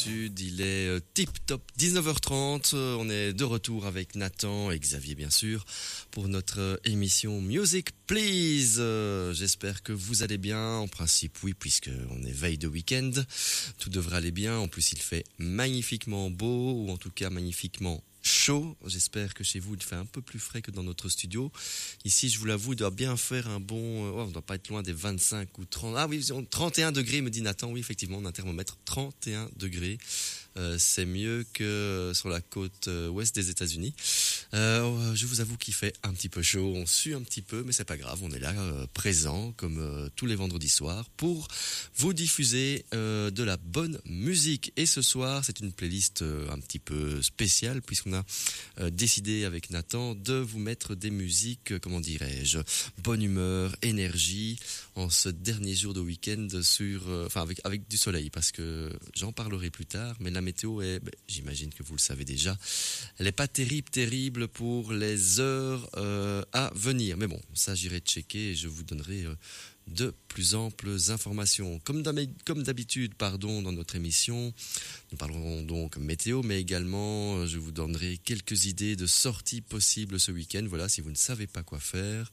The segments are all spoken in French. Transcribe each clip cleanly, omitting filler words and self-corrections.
Sud, il est tip-top 19h30. On est de retour avec Nathan et Xavier bien sûr pour notre émission Music Please. J'espère que vous allez bien. En principe oui, puisqu'on est veille de week-end. Tout devrait aller bien. En plus il fait magnifiquement beau, ou en tout cas magnifiquement chaud. J'espère que chez vous il fait un peu plus frais que dans notre studio. Ici, je vous l'avoue, il doit bien faire un bon... on ne doit pas être loin des 25 ou 30... Ah oui, 31 degrés, me dit Nathan. Oui, effectivement, on a un thermomètre 31 degrés. C'est mieux que sur la côte ouest des États-Unis. Je vous avoue qu'il fait un petit peu chaud. On sue un petit peu, mais c'est pas grave. On est là, présent, comme tous les vendredis soirs, pour vous diffuser de la bonne musique. Et ce soir, c'est une playlist un petit peu spéciale, puisqu'on a décidé avec Nathan de vous mettre des musiques, comment dirais-je, bonne humeur, énergie, en ce dernier jour de week-end avec du soleil, parce que j'en parlerai plus tard, mais la météo est, j'imagine que vous le savez déjà, elle n'est pas terrible pour les heures à venir. Mais bon, ça j'irai checker et je vous donnerai de plus amples informations. Comme d'habitude, dans notre émission, nous parlerons donc météo, mais également je vous donnerai quelques idées de sorties possibles ce week-end. Voilà, si vous ne savez pas quoi faire,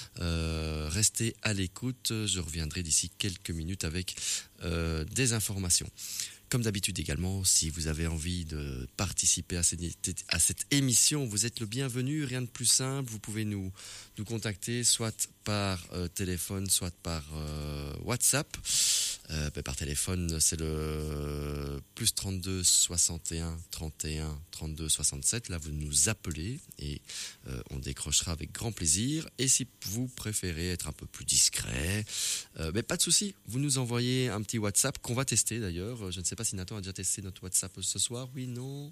restez à l'écoute. Je reviendrai d'ici quelques minutes avec des informations. Comme d'habitude également, si vous avez envie de participer à cette émission, vous êtes le bienvenu. Rien de plus simple, vous pouvez nous contacter soit par téléphone, soit par WhatsApp. Par téléphone, c'est le plus 32 61 31 32 67. Là, vous nous appelez et on décrochera avec grand plaisir. Et si vous préférez être un peu plus discret, pas de souci. Vous nous envoyez un petit WhatsApp qu'on va tester d'ailleurs. Je ne sais pas si Nathan a déjà testé notre WhatsApp ce soir. Oui, non.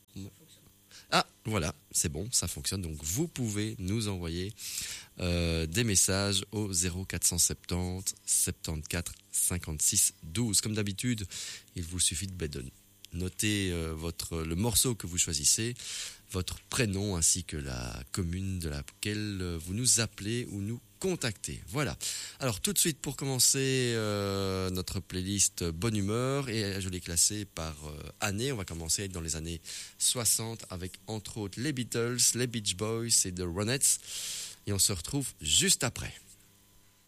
Ah, voilà, c'est bon, ça fonctionne. Donc, vous pouvez nous envoyer des messages au 0470 74 56 12. Comme d'habitude, il vous suffit de noter le morceau que vous choisissez, votre prénom ainsi que la commune de laquelle vous nous appelez ou nous contactez. Voilà. Alors tout de suite pour commencer notre playlist Bonne Humeur, et je l'ai classée par année. On va commencer dans les années 60 avec entre autres les Beatles, les Beach Boys et The Ronettes. Et on se retrouve juste après.